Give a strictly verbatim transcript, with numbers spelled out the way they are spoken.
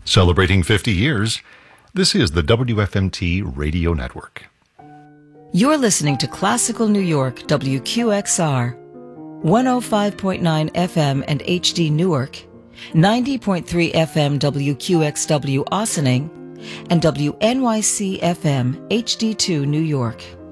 Celebrating fifty years, this is the W F M T Radio Network. You're listening to Classical New York W Q X R, one oh five point nine F M and H D Newark, ninety point three F M W Q X W Ossining, and W N Y C F M H D two New York.